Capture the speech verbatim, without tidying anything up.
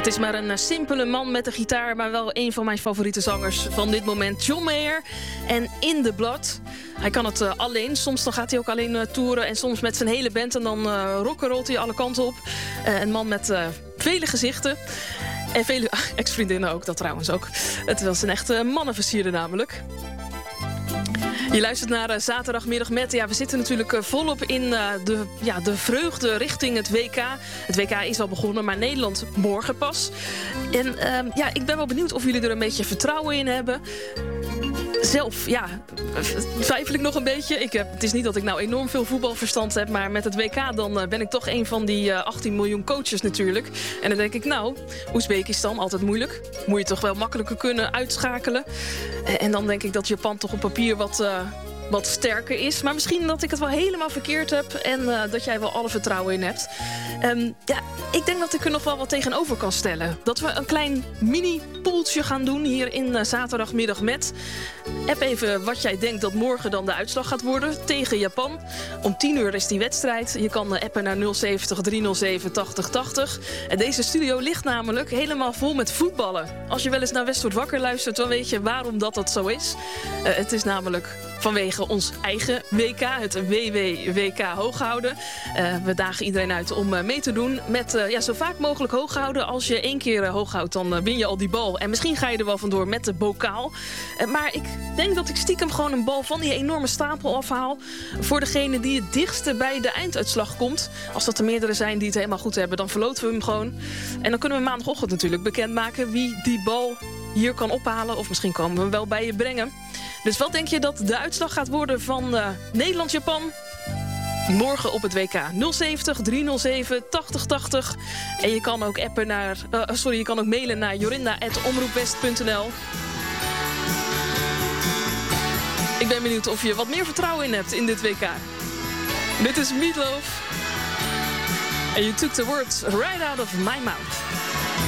Het is maar een simpele man met een gitaar, maar wel een van mijn favoriete zangers van dit moment, John Mayer en In The Blood. Hij kan het uh, alleen, soms dan gaat hij ook alleen uh, toeren en soms met zijn hele band en dan uh, rock'n'rollt hij alle kanten op. Uh, een man met uh, vele gezichten. En vele ex-vriendinnen ook, dat trouwens ook. Het was een echte mannenversierder namelijk. Je luistert naar uh, zaterdagmiddag met... Ja, we zitten natuurlijk uh, volop in uh, de, ja, de vreugde richting het W K. Het W K is al begonnen, maar Nederland morgen pas. En uh, ja, ik ben wel benieuwd of jullie er een beetje vertrouwen in hebben. Zelf, ja, twijfel ik nog een beetje. Ik heb, het is niet dat ik nou enorm veel voetbalverstand heb... maar met het W K dan uh, ben ik toch een van die uh, achttien miljoen coaches natuurlijk. En dan denk ik, nou, Oezbekistan, altijd moeilijk. Moet je toch wel makkelijker kunnen uitschakelen. Uh, en dan denk ik dat Japan toch op papier wat... Uh, wat sterker is. Maar misschien dat ik het wel helemaal verkeerd heb... en uh, dat jij wel alle vertrouwen in hebt. Um, ja, ik denk dat ik er nog wel wat tegenover kan stellen. Dat we een klein mini-poeltje gaan doen hier in uh, zaterdagmiddag met. App even wat jij denkt dat morgen dan de uitslag gaat worden tegen Japan. Om tien uur is die wedstrijd. Je kan uh, appen naar nul zeventig driehonderdzeven tachtig tachtig. En deze studio ligt namelijk helemaal vol met voetballen. Als je wel eens naar Westwoord Wakker luistert... dan weet je waarom dat, dat zo is. Uh, het is namelijk... vanwege ons eigen W K, het W W W K Hooghouden. Uh, we dagen iedereen uit om uh, mee te doen met uh, ja, zo vaak mogelijk hooghouden. Als je één keer uh, hooghoudt, dan uh, win je al die bal. En misschien ga je er wel vandoor met de bokaal. Uh, maar ik denk dat ik stiekem gewoon een bal van die enorme stapel afhaal... voor degene die het dichtste bij de einduitslag komt. Als dat er meerdere zijn die het helemaal goed hebben, dan verloten we hem gewoon. En dan kunnen we maandagochtend natuurlijk bekendmaken wie die bal hier kan ophalen. Of misschien komen we hem wel bij je brengen. Dus wat denk je dat de uitslag gaat worden van uh, Nederland-Japan? Morgen op het W K nul zeventig driehonderdzeven tachtig tachtig. En je kan ook appen naar... Uh, sorry, je kan ook mailen naar jorinda at omroepwest punt n l. Ik ben benieuwd of je wat meer vertrouwen in hebt in dit W K. Dit is Meatloaf. And you took the words right out of my mouth.